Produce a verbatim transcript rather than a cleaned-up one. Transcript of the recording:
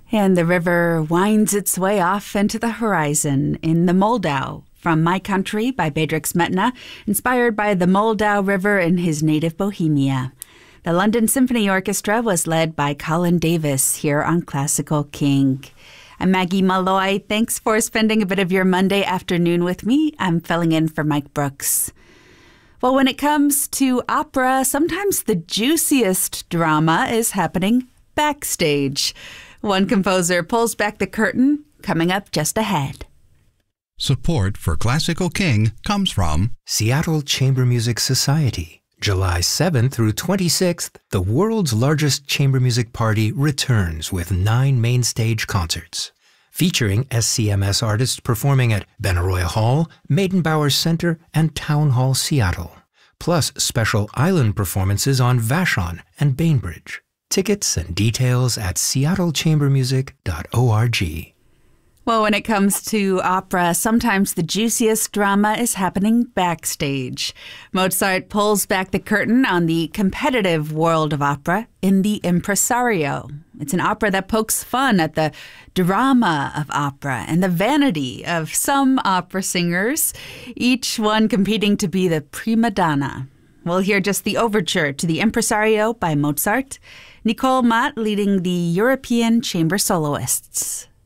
And the river winds its way off into the horizon in the Moldau, from My Country by Bedřich Smetana, inspired by the Moldau River in his native Bohemia. The London Symphony Orchestra was led by Colin Davis here on Classical King. I'm Maggie Malloy. Thanks for spending a bit of your Monday afternoon with me. I'm filling in for Mike Brooks. Well, when it comes to opera, sometimes the juiciest drama is happening backstage. One composer pulls back the curtain, coming up just ahead. Support for Classical King comes from Seattle Chamber Music Society. July seventh through twenty-sixth, the world's largest chamber music party returns with nine main stage concerts, featuring S C M S artists performing at Benaroya Hall, Meydenbauer Center, and Town Hall Seattle, plus special island performances on Vashon and Bainbridge. Tickets and details at seattle chamber music dot org. Well, when it comes to opera, sometimes the juiciest drama is happening backstage. Mozart pulls back the curtain on the competitive world of opera in The Impresario. It's an opera that pokes fun at the drama of opera and the vanity of some opera singers, each one competing to be the prima donna. We'll hear just the overture to The Impresario by Mozart, Nicole Mott leading the European Chamber Soloists.